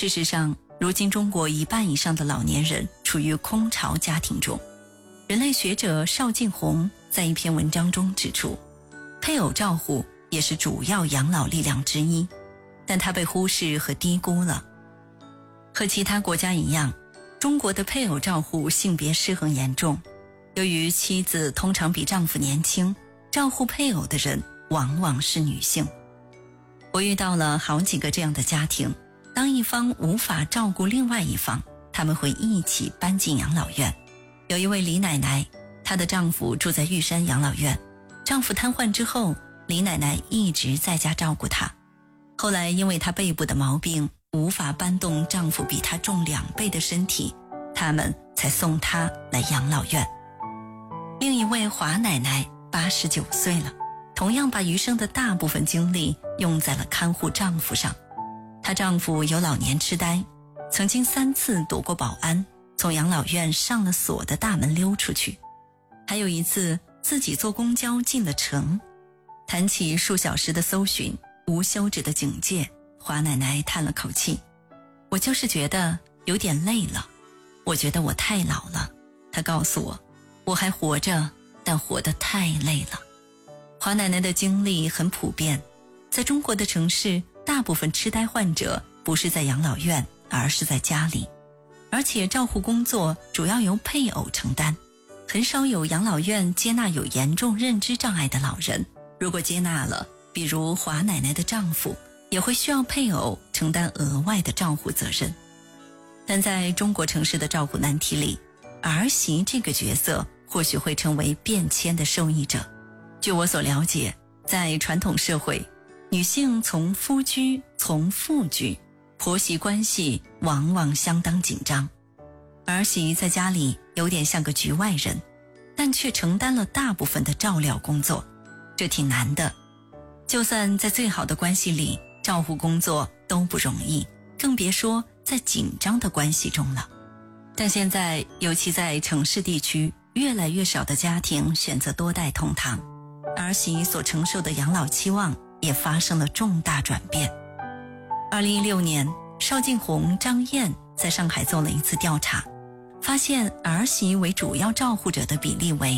事实上，如今中国1半以上的老年人处于空巢家庭中。人类学者邵劲宏在一篇文章中指出，配偶照护也是主要养老力量之一，但它被忽视和低估了。和其他国家一样，中国的配偶照护性别失衡严重。由于妻子通常比丈夫年轻，照护配偶的人往往是女性。我遇到了好几个这样的家庭，当一方无法照顾另外一方，他们会一起搬进养老院。有一位李奶奶，她的丈夫住在玉山养老院，丈夫瘫痪之后，李奶奶一直在家照顾她。后来因为她背部的毛病，无法搬动丈夫比她重2倍的身体，他们才送她来养老院。另一位华奶奶89岁了，同样把余生的大部分精力用在了看护丈夫上。她丈夫有老年痴呆，曾经3次躲过保安，从养老院上了锁的大门溜出去，还有一次自己坐公交进了城。谈起数小时的搜寻，无休止的警戒，华奶奶叹了口气，我就是觉得有点累了，我觉得我太老了。她告诉我，我还活着，但活得太累了。华奶奶的经历很普遍，在中国的城市，大部分痴呆患者不是在养老院，而是在家里，而且照护工作主要由配偶承担，很少有养老院接纳有严重认知障碍的老人。如果接纳了，比如华奶奶的丈夫，也会需要配偶承担额外的照护责任。但在中国城市的照顾难题里，儿媳这个角色或许会成为变迁的受益者。据我所了解，在传统社会，女性从夫居从妇居，婆媳关系往往相当紧张。儿媳在家里有点像个局外人，但却承担了大部分的照料工作，这挺难的。就算在最好的关系里，照护工作都不容易，更别说在紧张的关系中了。但现在，尤其在城市地区，越来越少的家庭选择多代同堂，儿媳所承受的养老期望也发生了重大转变。2016年，邵劲宏、张燕在上海做了一次调查，发现儿媳为主要照护者的比例为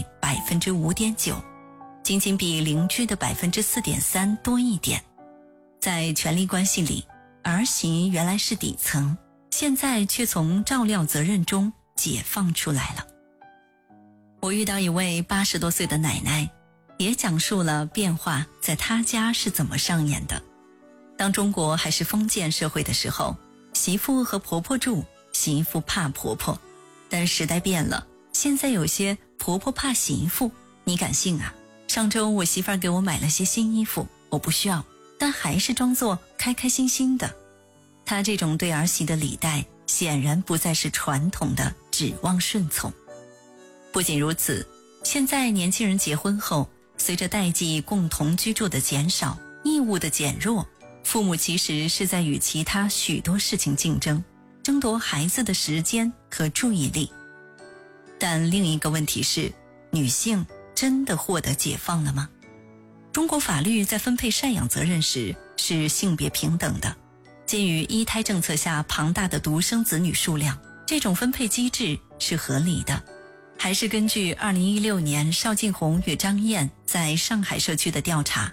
5.9%， 仅仅比邻居的 4.3% 多一点。在权力关系里，儿媳原来是底层，现在却从照料责任中解放出来了。我遇到一位80多岁的奶奶，也讲述了变化在她家是怎么上演的。当中国还是封建社会的时候，媳妇和婆婆住，媳妇怕婆婆。但时代变了，现在有些婆婆怕媳妇，你敢信啊？上周我媳妇儿给我买了些新衣服，我不需要，但还是装作开开心心的。她这种对儿媳的礼待，显然不再是传统的指望顺从。不仅如此，现在年轻人结婚后，随着代际共同居住的减少，义务的减弱，父母其实是在与其他许多事情竞争，争夺孩子的时间和注意力。但另一个问题是，女性真的获得解放了吗？中国法律在分配赡养责任时是性别平等的，鉴于一胎政策下庞大的独生子女数量，这种分配机制是合理的。还是根据2016年邵劲宏与张燕在上海社区的调查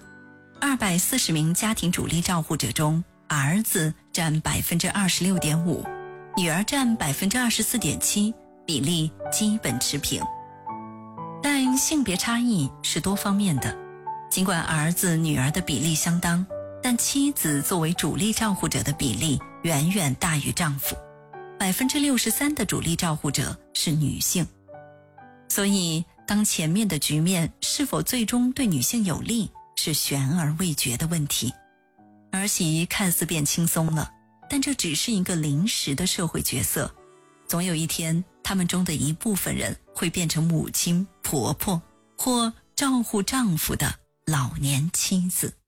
，240名家庭主力照护者中，儿子占 26.5%， 女儿占 24.7%， 比例基本持平。但性别差异是多方面的，尽管儿子女儿的比例相当，但妻子作为主力照护者的比例远远大于丈夫， 63% 的主力照护者是女性。所以当前面的局面是否最终对女性有利，是悬而未决的问题。儿媳看似变轻松了，但这只是一个临时的社会角色，总有一天他们中的一部分人会变成母亲、婆婆或照护丈夫的老年妻子。